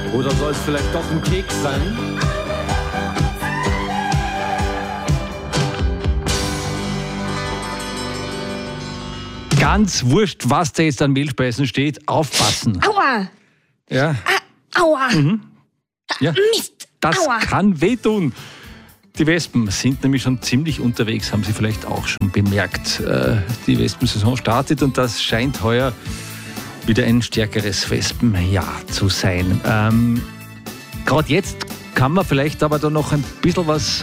Oder soll es vielleicht doch ein Keks sein? Ganz wurscht, was da jetzt an Mehlspeisen steht, aufpassen. Aua! Ja. Aua! Ja. Mist! Das Aua! kann wehtun. Die Wespen sind nämlich schon ziemlich unterwegs, haben Sie vielleicht auch schon bemerkt. Die Wespensaison startet und das scheint heuer wieder ein stärkeres Wespenjahr zu sein. Gerade jetzt kann man vielleicht aber da noch ein bisschen was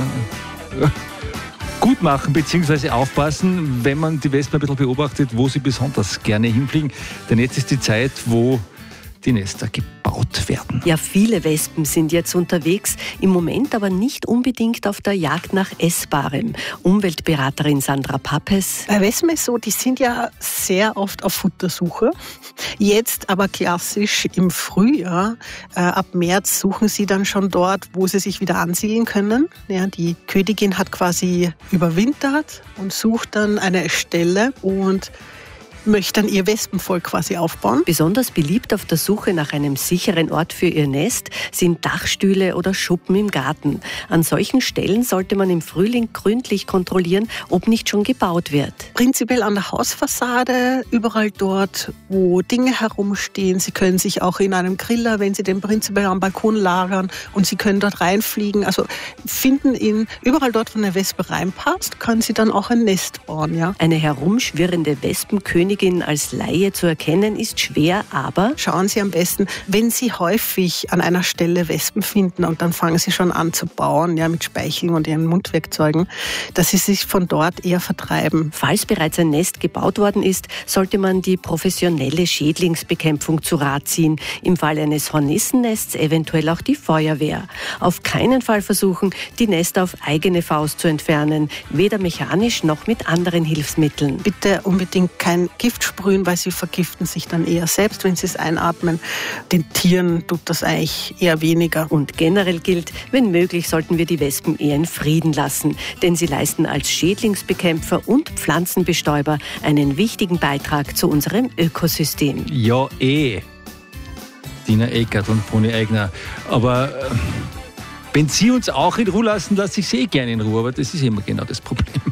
gut machen bzw. aufpassen, wenn man die Wespen ein bisschen beobachtet, wo sie besonders gerne hinfliegen. Denn jetzt ist die Zeit, wo die Nester gebaut werden. Ja, viele Wespen sind jetzt unterwegs, im Moment aber nicht unbedingt auf der Jagd nach Essbarem. Umweltberaterin Sandra Pappes. Bei Wespen ist so, die sind ja sehr oft auf Futtersuche. Jetzt aber klassisch im Frühjahr, ab März suchen sie dann schon dort, wo sie sich wieder ansiedeln können. Ja, die Königin hat quasi überwintert und sucht dann eine Stelle und möchte dann ihr Wespenvolk quasi aufbauen. Besonders beliebt auf der Suche nach einem sicheren Ort für ihr Nest sind Dachstühle oder Schuppen im Garten. An solchen Stellen sollte man im Frühling gründlich kontrollieren, ob nicht schon gebaut wird. Prinzipiell an der Hausfassade, überall dort, wo Dinge herumstehen. Sie können sich auch in einem Griller, wenn Sie den prinzipiell am Balkon lagern, und Sie können dort reinfliegen. Also finden ihn überall dort, wo eine Wespe reinpasst, können Sie dann auch ein Nest bauen. Ja? Eine herumschwirrende Wespenkönigin als Laie zu erkennen ist schwer, aber schauen Sie am besten, wenn Sie häufig an einer Stelle Wespen finden und dann fangen Sie schon an zu bauen, ja, mit Speicheln und Ihren Mundwerkzeugen, dass Sie sich von dort eher vertreiben. Falls bereits ein Nest gebaut worden ist, sollte man die professionelle Schädlingsbekämpfung zu Rat ziehen. Im Fall eines Hornissennests eventuell auch die Feuerwehr. Auf keinen Fall versuchen, die Nester auf eigene Faust zu entfernen, weder mechanisch noch mit anderen Hilfsmitteln. Bitte unbedingt kein Gift sprühen, weil sie vergiften sich dann eher selbst, wenn sie es einatmen. Den Tieren tut das eigentlich eher weniger. Und generell gilt, wenn möglich, sollten wir die Wespen eher in Frieden lassen, denn sie leisten als Schädlingsbekämpfer und Pflanzenbestäuber einen wichtigen Beitrag zu unserem Ökosystem. Ja, Dina Eckert und Pony Eigner. Aber wenn Sie uns auch in Ruhe lassen, lasse ich Sie gerne in Ruhe. Aber das ist immer genau das Problem.